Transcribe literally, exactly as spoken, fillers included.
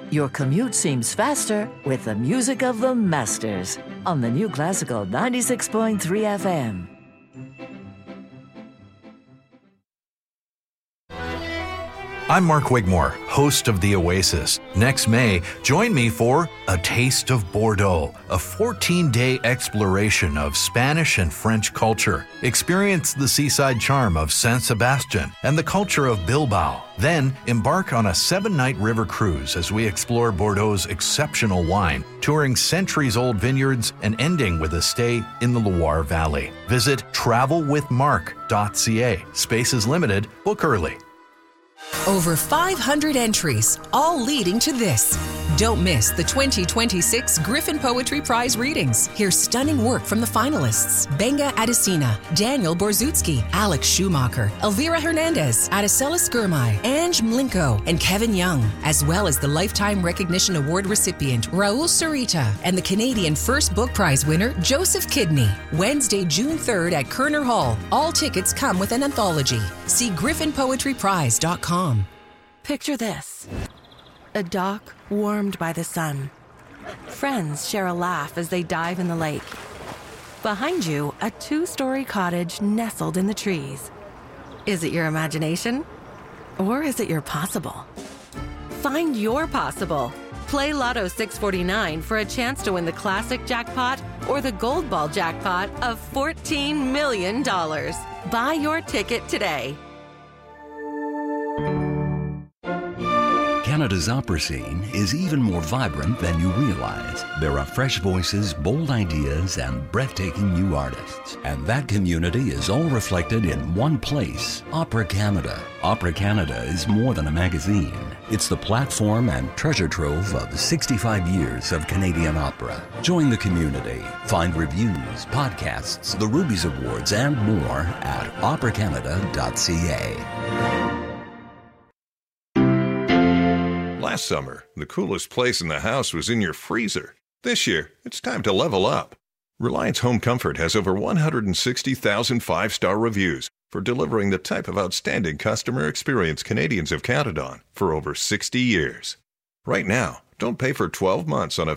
Your commute seems faster with the music of the masters on the New Classical ninety-six point three F M. I'm Mark Wigmore, host of The Oasis. Next May, join me for A Taste of Bordeaux, a fourteen-day exploration of Spanish and French culture. Experience the seaside charm of San Sebastian and the culture of Bilbao. Then, embark on a seven-night river cruise as we explore Bordeaux's exceptional wine, touring centuries-old vineyards and ending with a stay in the Loire Valley. Visit travel with mark dot c a. Space is limited. Book early. Over five hundred entries, all leading to this. Don't miss the twenty twenty-six Griffin Poetry Prize readings. Hear stunning work from the finalists: Benga Adesina, Daniel Borzutsky, Alex Schumacher, Elvira Hernandez, Adesela Skirmay, Ange Mlinko, and Kevin Young, as well as the Lifetime Recognition Award recipient Raul Sarita and the Canadian First Book Prize winner Joseph Kidney. Wednesday, June third at Kerner Hall. All tickets come with an anthology. See griffin poetry prize dot com. Picture this. A dock warmed by the sun. Friends share a laugh as they dive in the lake. Behind you, a two-story cottage nestled in the trees. Is it your imagination? Or is it your possible? Find your possible. Play Lotto six forty-nine for a chance to win the classic jackpot or the gold ball jackpot of fourteen million dollars. Buy your ticket today. Canada's opera scene is even more vibrant than you realize. There are fresh voices, bold ideas, and breathtaking new artists. And that community is all reflected in one place, Opera Canada. Opera Canada is more than a magazine. It's the platform and treasure trove of sixty-five years of Canadian opera. Join the community. Find reviews, podcasts, the Rubies Awards, and more at opera canada dot c a. Last summer, the coolest place in the house was in your freezer. This year, it's time to level up. Reliance Home Comfort has over one hundred sixty thousand five-star reviews for delivering the type of outstanding customer experience Canadians have counted on for over sixty years. Right now, don't pay for twelve months on a